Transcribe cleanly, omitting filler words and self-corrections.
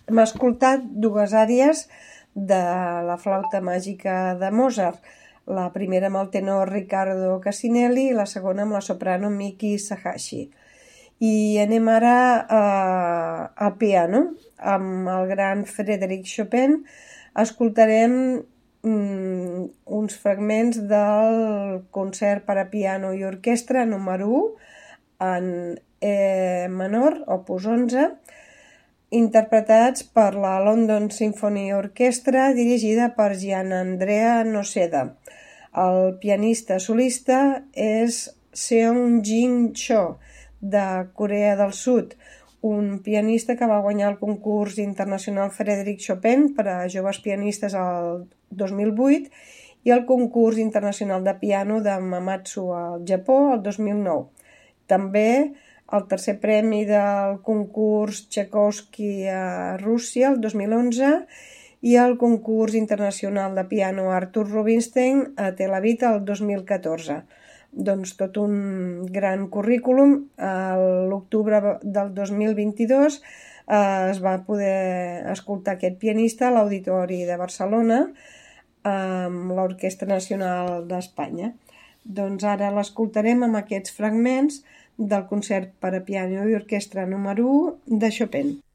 Hem escoltat dues àries de la flauta màgica de Mozart, la primera amb el tenor Riccardo Cassinelli i la segona amb la soprano Miki Sahashi. I anem ara al piano, amb el gran Frédéric Chopin. Escoltarem uns fragments del concert per a piano i orquestra número 1 en E menor, opus 11, interpretats per la London Symphony Orchestra, dirigida per Gianandrea Noseda. El pianista solista és Seong-Jin Cho, de Corea del Sud, un pianista que va guanyar el concurs internacional Frédéric Chopin per a joves pianistes el 2008 i el concurs internacional de piano de Mamatsu al Japó el 2009. També el tercer premi del concurs Tchaikovsky a Rússia el 2011 i el concurs internacional de piano Arthur Rubinstein a Tel Aviv el 2014. Doncs tot un gran currículum. L'octubre del 2022 es va poder escoltar aquest pianista a l'Auditori de Barcelona amb l'Orquestra Nacional d'Espanya. Doncs ara l'escoltarem amb aquests fragments del concert per a piano i orquestra número 1 de Chopin.